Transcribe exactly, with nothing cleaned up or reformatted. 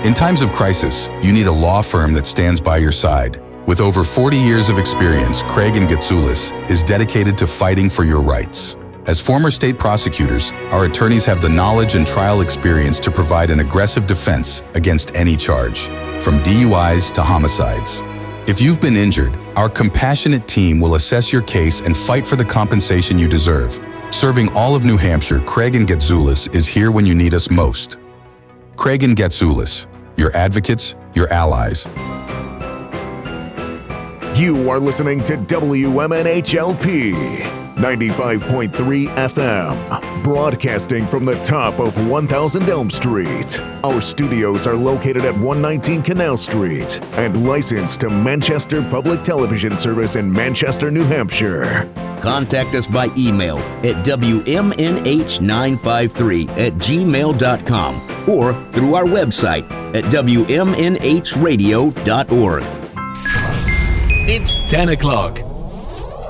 In times of crisis, you need a law firm that stands by your side. With over forty years of experience, Craig and Getsoulis is dedicated to fighting for your rights. As former state prosecutors, our attorneys have the knowledge and trial experience to provide an aggressive defense against any charge, from D U Is to homicides. If you've been injured, our compassionate team will assess your case and fight for the compensation you deserve. Serving all of New Hampshire, Craig and Getsoulis is here when you need us most. Craig and Getsoulis, your advocates, your allies. You are listening to W M N H L P ninety-five point three F M, broadcasting from the top of one thousand Elm Street. Our studios are located at one nineteen Canal Street and licensed to Manchester Public Television Service in Manchester, New Hampshire. Contact us by email at W M N H nine five three at gmail dot com or through our website at W M N H radio dot org. It's ten o'clock.